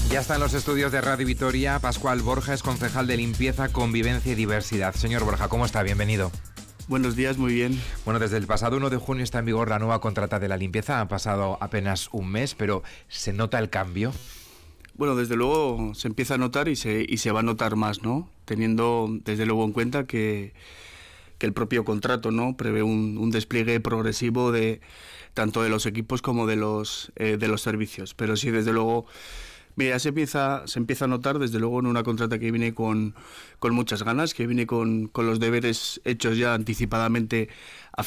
Ya está en los estudios de Radio Vitoria Pascual Borja, es concejal de Limpieza, Convivencia y Diversidad. Señor Borja, ¿cómo está? Bienvenido. Buenos días, muy bien. Bueno, desde el pasado 1 de junio está en vigor la nueva contrata de la limpieza. Ha pasado apenas un mes, pero ¿se nota el cambio? Bueno, desde luego se empieza a notar y se va a notar más, ¿no? Teniendo desde luego en cuenta que el propio contrato, ¿no?, prevé un despliegue progresivo de tanto de los equipos como de los servicios. Pero sí, desde luego, mira, se empieza a notar desde luego en una contrata que viene con muchas ganas, que viene con los deberes hechos ya anticipadamente a